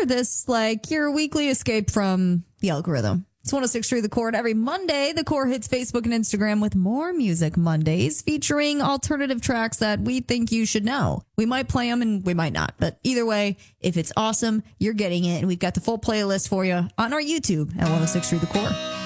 consider this like your weekly escape from the algorithm. It's 106.3 The Core. Every Monday, The Core hits Facebook and Instagram with more Music Mondays featuring alternative tracks that we think you should know. We might play them and we might not. But either way, if it's awesome, you're getting it. And we've got the full playlist for you on our YouTube at 106.3 The Core.